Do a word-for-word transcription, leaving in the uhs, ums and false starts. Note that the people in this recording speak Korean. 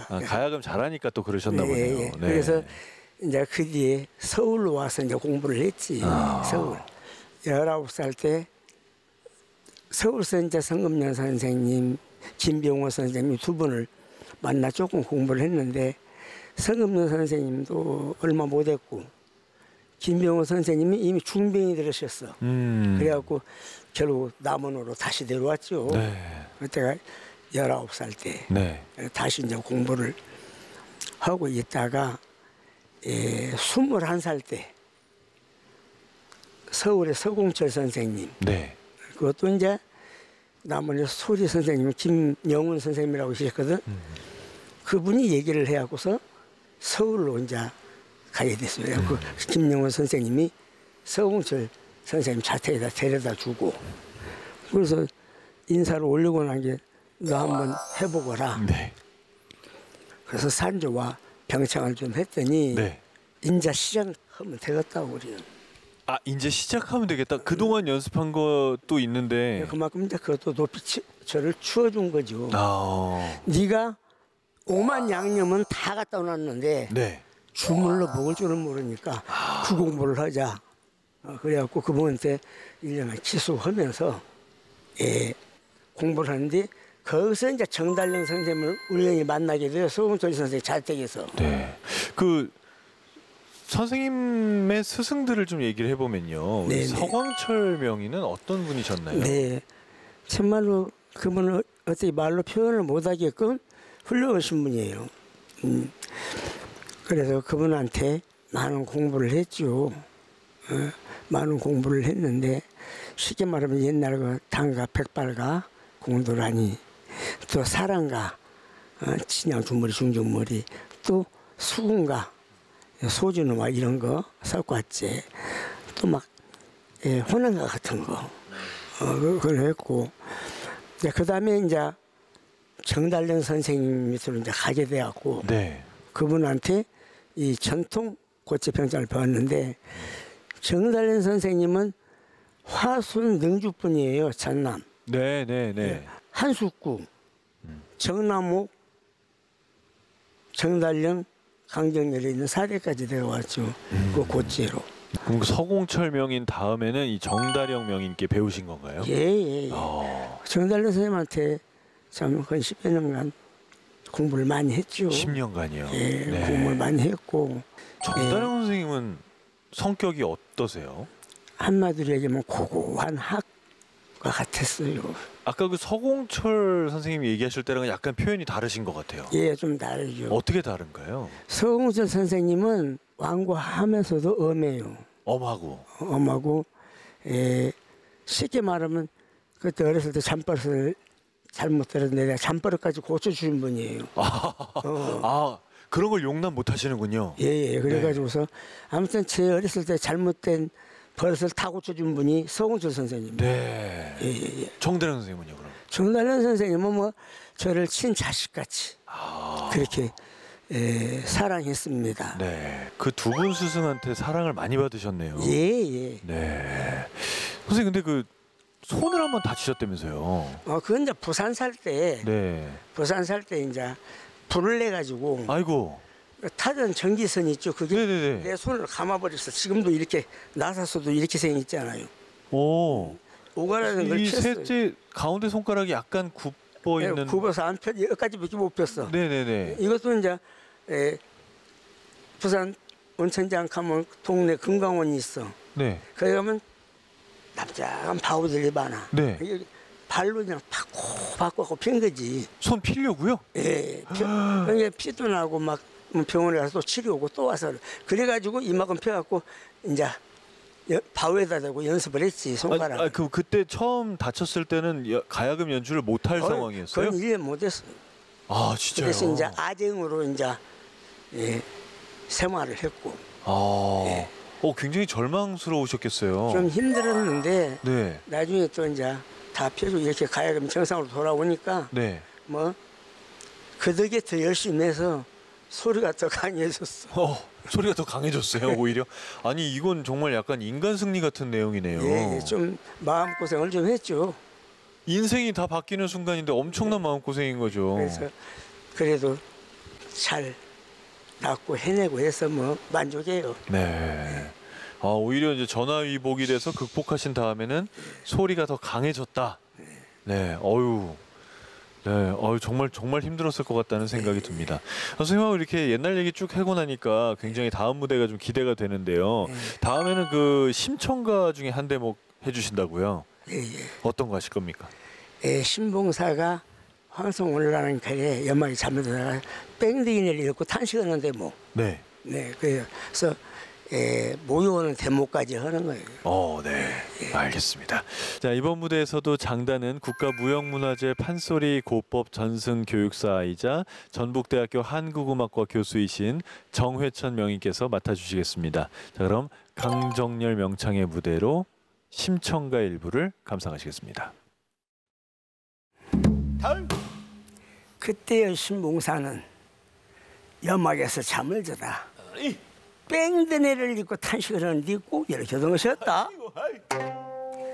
아, 가야금 잘하니까 또 그러셨나 예, 보네요. 예. 네. 그래서 이제 그 뒤에 서울로 와서 이제 공부를 했지. 아. 서울. 열아홉 살 때 서울서 이제 성금영 선생님, 김병호 선생님 두 분을 만나 조금 공부를 했는데 성금영 선생님도 얼마 못했고 김병호 선생님이 이미 중병이 들으셨어. 음. 그래갖고 결국 남원으로 다시 내려왔죠. 네. 그때가 열아홉 살 때 네. 다시 이제 공부를 하고 있다가 예, 스물한 살 때 서울의 서공철 선생님 네. 그것도 이제 남원의 소리 선생님 김영훈 선생님이라고 계셨거든. 음. 그분이 얘기를 해갖고서 서울로 이제 가게 됐어요. 음. 그 김영훈 선생님이 서공철 선생님 자택에다 데려다 주고 그래서 인사를 올리고 난 게 너 한번 해보거라. 네. 그래서 산조와 병창을 좀 했더니 네. 인자 시작하면 되겠다고 우리는. 아, 이제 시작하면 되겠다. 그동안 연습한 것도 있는데. 그만큼 이제 그것도 높이 치, 저를 추워준 거죠. 아. 네가 오만 양념은 다 갖다 놨는데 네. 주물러 먹을 줄은 모르니까 아. 그 공부를 하자. 어, 그래갖고 그분한테 일 년을 기수하면서 예, 공부를 하는데 거기서 이제 정달령 선생님을 우연히 만나게 돼요. 서공철 선생님 자택에서. 네. 그 선생님의 스승들을 좀 얘기를 해보면요. 네네. 서광철 명의는 어떤 분이셨나요? 네, 정말로 그분을 어떻게 말로 표현을 못하게끔 훌륭하신 분이에요. 음. 그래서 그분한테 많은 공부를 했죠. 어, 많은 공부를 했는데 쉽게 말하면 옛날 그 단가 백발가 공도라니 또 사랑가 어, 친양 주머리 중중머리 또 수군가 소주노와 이런 거 섞었지. 또 막 예, 혼연가 같은 거 어, 그걸 했고 그 다음에 이제 정달령 선생님 밑으로 이제 가게 되었고 네. 그분한테 이 전통 고체평장을 배웠는데 정달령 선생님은 화순 능주분이에요. 전남. 네, 네, 네. 예, 한숙구, 정남옥, 정달령, 강정열에 있는 사대까지 내려왔죠. 음. 그 고체로. 그럼 그 서공철 명인 다음에는 이 정다령 명인께 배우신 건가요? 예, 예, 예. 어. 정달령 선생님한테 참 거의 십여 년간 공부를 많이 했죠. 십 년간이요. 예, 네. 공부를 많이 했고. 정다령 예, 선생님은 성격이 어떠세요? 한마디로 얘기하면 고고한 학과 같았어요. 아까 그 서공철 선생님이 얘기하실 때랑은 약간 표현이 다르신 것 같아요. 예, 좀 다르죠. 어떻게 다른가요? 서공철 선생님은 완고하면서도 엄해요. 엄하고. 엄하고 예, 쉽게 말하면 그때 어렸을 때 잠버릇을 잘못 들었는데 내가 잠버릇까지 고쳐주신 분이에요. 아, 어. 아 그런 걸 용납 못 하시는군요. 예, 예. 그래가지고서 아무튼 제 어렸을 때 잘못된 버릇을 다 고쳐준 분이 서공철 선생님. 네. 예, 예, 예. 정다령 선생님은요, 그럼? 정달령 선생님은 뭐 저를 친자식같이 아. 그렇게 예, 사랑했습니다. 네. 그 두 분 스승한테 사랑을 많이 받으셨네요. 예, 예. 네. 선생님 근데 그 손을 한번 다치셨다면서요? 어, 그건 이제 부산 살 때, 네. 부산 살 때 이제 불을 내 가지고 아이고. 타던 전기선 있죠. 그게 네네네. 내 손을 감아버렸어. 지금도 이렇게 나사서도 이렇게 생겼잖아요. 오. 오가라는 걸 이 폈어요. 셋째 가운데 손가락이 약간 굽어 있는. 굽어서 안 펴, 여기까지밖에 못 폈어. 네네네. 이것도 이제 에, 부산 온천장 가면 동네 금강원이 있어. 네. 거기 가면 납작한 바위들이 많아. 네. 이게 발로 그냥 팍고 바꿔고 핀 거지. 손 필려고요? 예, 피, 그게 피도 나고 막 병원에 가서 또 치료오고 또 와서 그래가지고 이만큼 펴갖고 이제 여- 바위에다 대고 연습을 했지 손가락. 아, 아, 그 그때 처음 다쳤을 때는 여- 가야금 연주를 못 할 상황이었어요? 그건 일 년 못했어. 아, 진짜요? 그래서 이제 아쟁으로 이제 예, 생활을 했고 아. 예. 어, 굉장히 절망스러우셨겠어요. 좀 힘들었는데 네. 나중에 또 이제 다 펴고 이렇게 가야금 정상으로 돌아오니까 네. 뭐 그 덕에 더 열심히 해서 소리가 더 강해졌어. 어, 소리가 더 강해졌어요, 오히려. 아니, 이건 정말 약간 인간 승리 같은 내용이네요. 예, 예, 좀 마음 고생을 좀 했죠. 인생이 다 바뀌는 순간인데 엄청난 마음고생인 거죠. 그래서 그래도 잘 낫고 해내고 해서 뭐 만족해요. 네. 아, 오히려 이제 전화위복이 돼서 극복하신 다음에는 소리가 더 강해졌다. 네. 어유. 네. 어유 정말 정말 힘들었을 것 같다는 생각이 듭니다. 아, 선생님하고 이렇게 옛날 얘기 쭉 하고 나니까 굉장히 다음 무대가 좀 기대가 되는데요. 다음에는 그 심청가 중에 한 대목 해주신다고요. 예, 예. 어떤 거 하실 겁니까? 예, 신봉사가 황성 올라가는 길에 연막이 잘못되다가 뺑댕이를 잃고 탄식하는데 뭐. 네. 네, 그래서 예, 모여오는 대목까지 하는 거예요. 어, 네. 알겠습니다. 자, 이번 무대에서도 장단은 국가무형문화재 판소리 고법 전승 교육사이자 전북대학교 한국음악과 교수이신 정회천 명인께서 맡아주시겠습니다. 자, 그럼 강정렬 명창의 무대로 심청가 일부를 감상하시겠습니다. 다음. 그때의 신봉사는 연막에서 잠을 자다 뺑드네를 입고 탄식을 하는데 꼭 이렇게 된 것이었다.